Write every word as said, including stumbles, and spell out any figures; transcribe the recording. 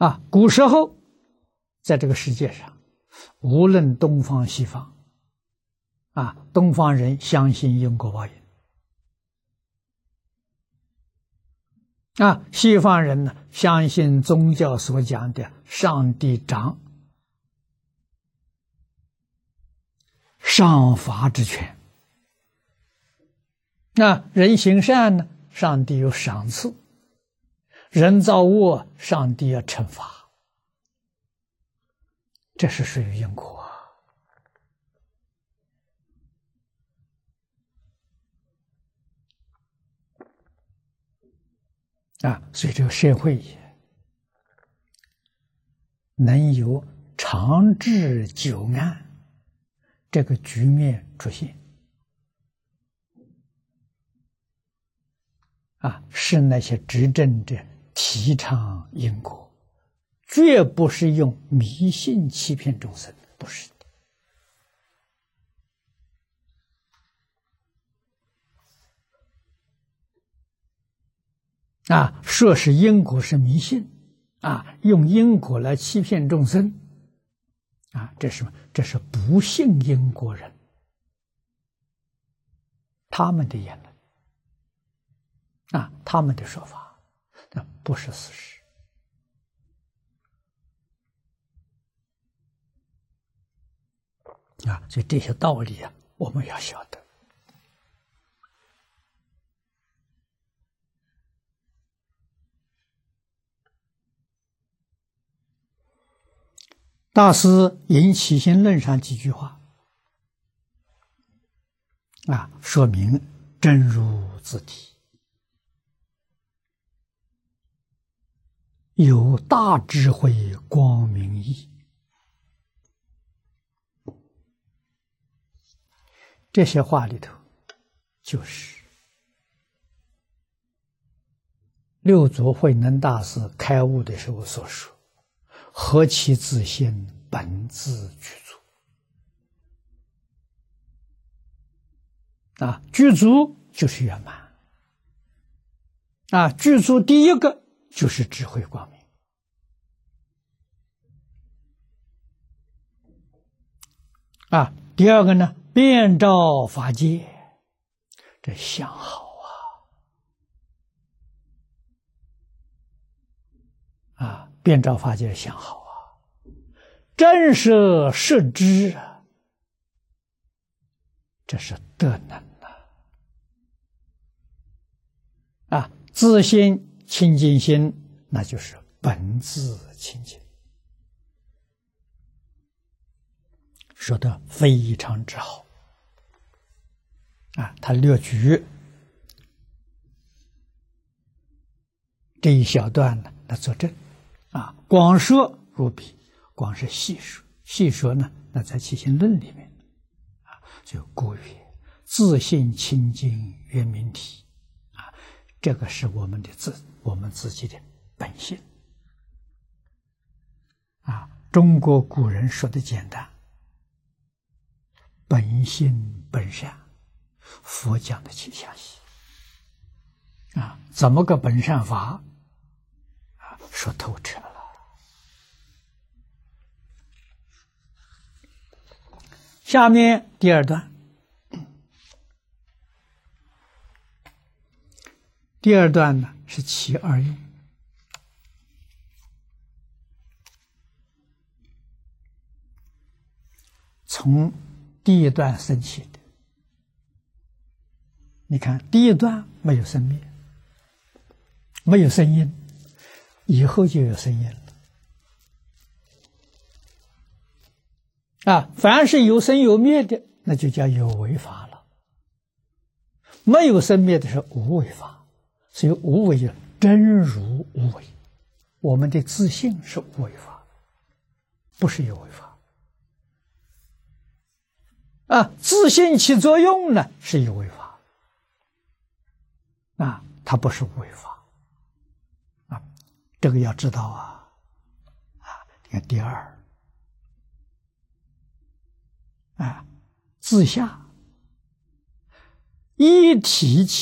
啊，古时候在这个世界上，无论东方西方，啊，东方人相信因果报应，啊，西方人呢相信宗教所讲的上帝掌赏罚之权。那人行善呢，上帝有赏赐；人造恶，上帝要惩罚。这是属于因果啊！所以这个社会能有长治久安这个局面出现啊，是那些执政者提倡因果，绝不是用迷信欺骗众生，不是的啊。说是因果是迷信啊，用因果来欺骗众生啊，这是什么？这是不信因果人他们的言论啊，他们的说法，那不是事实啊。所以这些道理啊，我们要晓得。大师引起心论上几句话啊，说明真如自体，有大智慧光明义。这些话里头，就是六祖慧能大师开悟的时候所说：“何其自性，本自具足。”啊，具足就是圆满。啊，具足第一个就是智慧光明。啊，第二个呢，遍照法界，这相好啊！啊，遍照法界的相好啊，震慑摄知啊，这是德能啊！啊，自心清净心，那就是本自清净，说得非常之好啊！他略举这一小段呢来作证啊，广说如彼，广是细说，细说呢，那在起心论里面啊，就故曰自性清净圆明体啊，这个是我们的自，我们自己的本性啊。中国古人说的简单，本性本善，佛讲的去详细啊，怎么个本善法啊？说透彻了。下面第二段，第二段呢是其二用，从第一段生起的。你看，第一段没有生灭，没有声音，以后就有声音了。啊，凡是有生有灭的，那就叫有为法了。没有生灭的是无为法，所以无为就真如无为。我们的自性是无为法，不是有为法。啊，自性起作用呢是有为法，啊，它不是无为法。啊，这个要知道啊。啊，你看第二。啊，自下一体起